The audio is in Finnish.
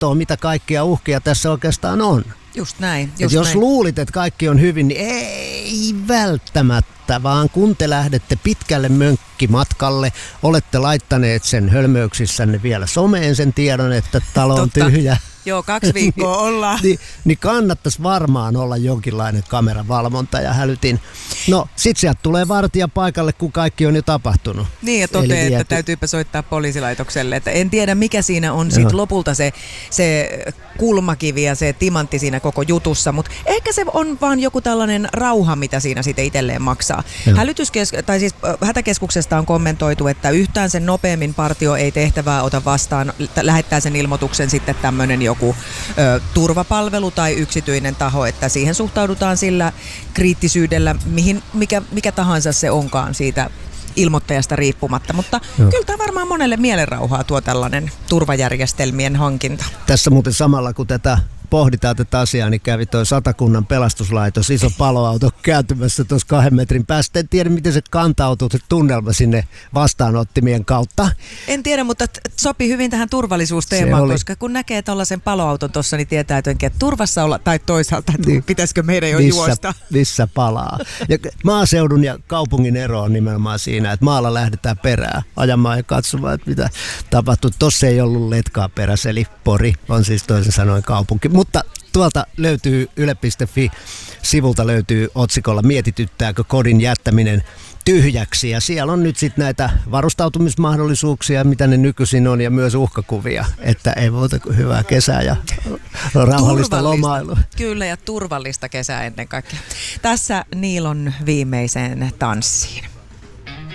katsoa, mitä kaikkia uhkia tässä oikeastaan on. Just näin. Jos luulit, että kaikki on hyvin, niin ei välttämättä, vaan kun te lähdette pitkälle mönkkimatkalle, olette laittaneet sen hölmöyksissänne vielä someen sen tiedon, että talo on tyhjä. Joo, 2 viikkoa ollaan. niin kannattaisi varmaan olla jonkinlainen kameravalvonta ja hälytin. No, sit sieltä tulee vartija paikalle, kun kaikki on jo tapahtunut. Niin, ja toteaa, että täytyypä soittaa poliisilaitokselle. Että en tiedä, mikä siinä on sit lopulta se kulmakivi ja se timantti siinä koko jutussa, mutta ehkä se on vaan joku tällainen rauha, mitä siinä sitten itselleen maksaa. Hätäkeskuksesta on kommentoitu, että yhtään sen nopeammin partio ei tehtävää ota vastaan, lähettää sen ilmoituksen sitten tämmöinen joku turvapalvelu tai yksityinen taho, että siihen suhtaudutaan sillä kriittisyydellä, mikä tahansa se onkaan siitä ilmoittajasta riippumatta, mutta kyllä tämä varmaan monelle mielenrauhaa tuo tällainen turvajärjestelmien hankinta. Tässä muuten samalla, kun pohditaan tätä asiaa, niin kävi toi Satakunnan pelastuslaitos, iso paloauto kääntymässä tuossa 2 metrin päästä. En tiedä, miten se kantautuu se tunnelma sinne vastaanottimien kautta. En tiedä, mutta sopii hyvin tähän turvallisuusteemaan, koska kun näkee tuollaisen paloauton tuossa, niin tietää jotenkin, että turvassa olla, tai toisaalta, että pitäisikö meidän jo juosta. Missä palaa. Ja maaseudun ja kaupungin ero on nimenomaan siinä, että maalla lähdetään perään ajamaan ja katsomaan, että mitä tapahtuu. Tossa ei ollut letkaa perässä, eli Pori on siis toisin sanoen kaupunki. Mutta tuolta löytyy yle.fi-sivulta löytyy otsikolla mietityttääkö kodin jättäminen tyhjäksi. Ja siellä on nyt sitten näitä varustautumismahdollisuuksia, mitä ne nykyisin on, ja myös uhkakuvia, että ei muuta kuin hyvää kesää ja rauhallista lomailua. Kyllä, ja turvallista kesää ennen kaikkea. Tässä Niilon viimeiseen tanssiin.